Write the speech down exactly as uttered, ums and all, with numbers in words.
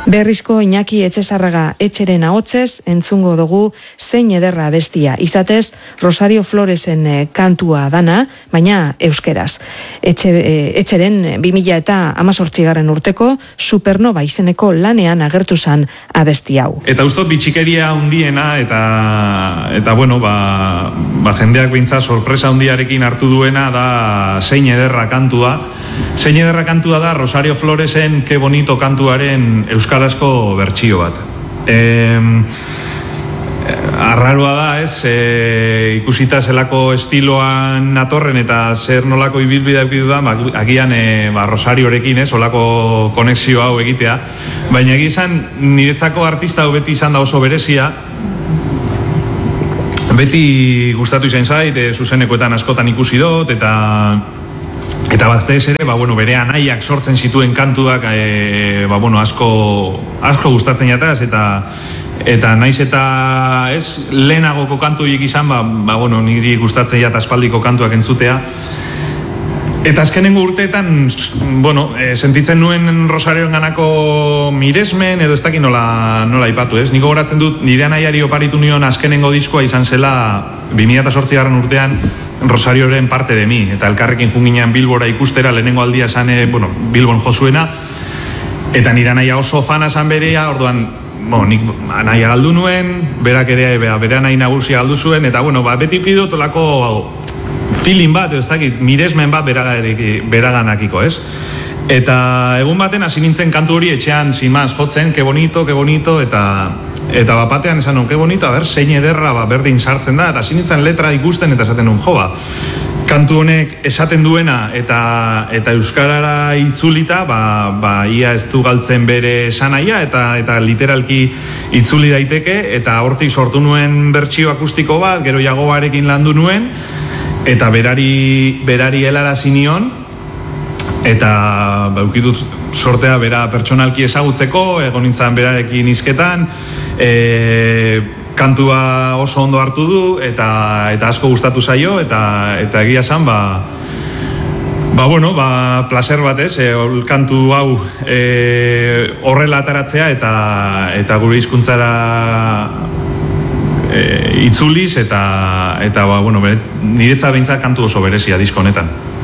Berrizko Iñaki Etxezarraga etxeren ahotsez entzungo dugu Zein ederra abestia. Izatez Rosario Floresen kantua dana, baina euskeraz. Etxe, etxeren bi mila eta hamazortzigarren urteko Supernova izeneko lanean agertu zan abesti hau. Eta ustot bitxikeria hundiena eta eta bueno, ba, ba jendeak beintza sorpresa hundiarekin hartu duena da Zein ederra kantua. Zein ederra kantua da Rosario Floresen Ke bonito kantuaren euskarazko bertsio bat. E, arraroa da, ez, e, ikusita zelako estiloan natorren eta zer nolako ibilbidea eduki dudan, ba, agian e, ba, Rosariorekin, ez, olako konexio hau egitea. Baina egizan, niretzako artista hau beti izan da oso berezia, beti gustatu izan zait, e, zuzenekoetan askotan ikusi dut, eta Eta batez ere, ba, bueno, bere anaiak sortzen zituen kantuak e, ba, bueno, asko, asko gustatzen jataz, eta eta naiz eta ez, lehenagoko kantuik izan, ba, ba, bueno, niri gustatzen jat aspaldiko kantuak entzutea. Eta azkenengo urteetan, bueno, e, sentitzen nuen Rosarioen ganako miresmen, edo ez dakit nola, nola ipatu, ez? Niko goratzen dut, nire anaiari oparitu nion azkenengo diskoa izan zela bi mila zortzigarren urtean Rosarioren parte de mi, eta elkarrekin junginean Bilbora ikustera, lehenengo aldia esan, bueno, Bilbon jozuena, eta nire anaia oso fana zan berea, orduan, bueno, nik anaia galdu nuen, berak ere, bere anai nagusia galdu zuen, eta, bueno, ba, beti pido tolako feeling bat, ez dakit, miresmen bat beraganakiko, ez? Eta egun baten hasi nintzen kantu hori etxean zimaz jotzen, ke bonito, ke bonito, eta eta bapatean esan non, ke bonito, a ber, zein ederra, ba, berdin sartzen da, eta hasi nintzen letra ikusten, eta esaten nun, jo, ba, kantu honek esaten duena, eta eta euskarara itzulita, ba, ba, ia ez du galtzen bere esanaia, eta eta literalki itzuli daiteke, eta hortik sortu nuen bertsio akustiko bat, gero Jagoarekin landu nuen, eta berari, berari helarazi nion, eta baukitut sortea bera pertsonalki ezagutzeko, egon nintzen berarekin hizketan, e, kantua oso ondo hartu du, eta, eta asko gustatu zaio, eta, eta egia esan, ba, ba, bueno, ba, placer bat ez, e, kantu hau e, horrela ataratzea, eta, eta gure hizkuntzara e, itzuliz, eta, eta ba, bueno, niretzat behintzat kantu oso berezia disko honetan.